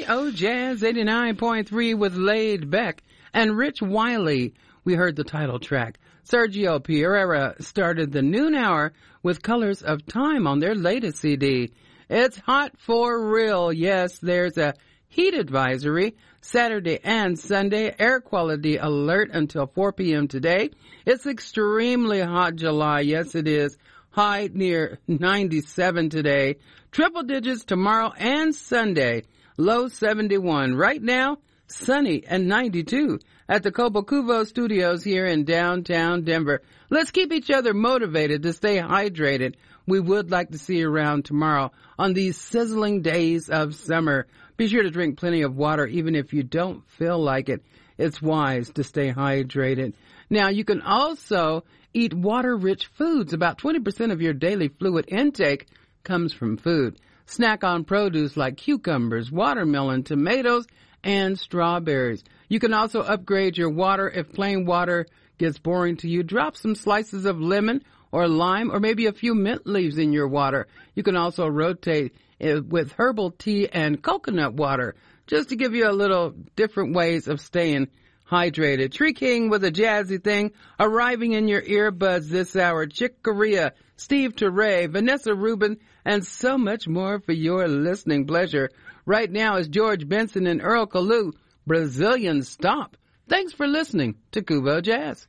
KUVO Jazz 89.3 with Laid Back and Rich Wiley. We heard the title track. Sergio Pereira started the noon hour with Colors of Time on their latest CD. It's hot for real. Yes, there's a heat advisory Saturday and Sunday. Air quality alert until 4 p.m. today. It's extremely hot July. Yes, it is. High near 97 today. Triple digits tomorrow and Sunday. Low 71. Right now, sunny and 92 at the KUVO studios here in downtown Denver. Let's keep each other motivated to stay hydrated. We would like to see you around tomorrow on these sizzling days of summer. Be sure to drink plenty of water even if you don't feel like it. It's wise to stay hydrated. Now, you can also eat water-rich foods. About 20% of your daily fluid intake comes from food. Snack on produce like cucumbers, watermelon, tomatoes, and strawberries. You can also upgrade your water. If plain water gets boring to you, drop some slices of lemon or lime or maybe a few mint leaves in your water. You can also rotate it with herbal tea and coconut water just to give you a little different ways of staying hydrated. Tree King with a jazzy thing arriving in your earbuds this hour. Chick Corea, Steve Teray, Vanessa Rubin, and so much more for your listening pleasure. Right now is George Benson and Earl Kalu, Brazilian Stomp. Thanks for listening to KUVO Jazz.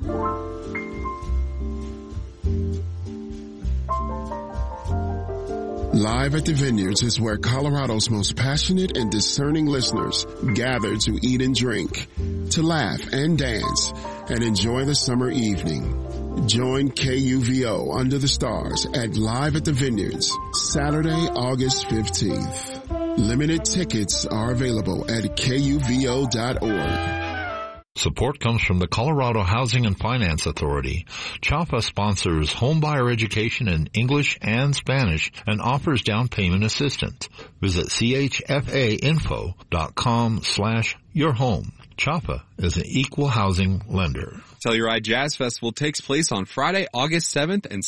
Live at the Vineyards is where Colorado's most passionate and discerning listeners gather to eat and drink, to laugh and dance, and enjoy the summer evening. Join KUVO Under the Stars at Live at the Vineyards, Saturday, August 15th. Limited tickets are available at KUVO.org. Support comes from the Colorado Housing and Finance Authority. CHAFA sponsors homebuyer education in English and Spanish and offers down payment assistance. Visit chfainfo.com/yourhome. CHAFA is an equal housing lender. Telluride Jazz Festival takes place on Friday, August 7th and